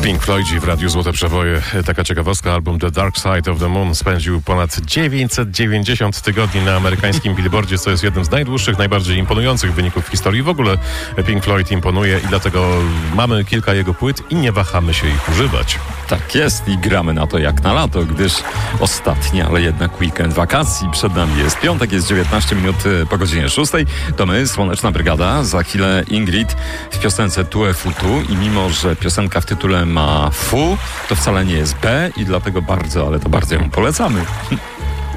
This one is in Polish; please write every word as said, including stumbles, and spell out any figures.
Pink Floydzi w Radiu Złote Przeboje. Taka ciekawostka, album The Dark Side of the Moon spędził ponad dziewięćset dziewięćdziesiąt tygodni na amerykańskim Billboardzie, co jest jednym z najdłuższych, najbardziej imponujących wyników w historii. W ogóle Pink Floyd imponuje i dlatego mamy kilka jego płyt i nie wahamy się ich używać. Tak jest i gramy na to jak na lato, gdyż ostatni, ale jednak weekend wakacji przed nami jest. Piątek, jest dziewiętnaście minut po godzinie szóstej. To my, Słoneczna Brygada. Za chwilę Ingrid w piosence Tu e fu tu i mimo, że piosenka w tytule ma fu, to wcale nie jest B i dlatego bardzo, ale to bardzo ją polecamy.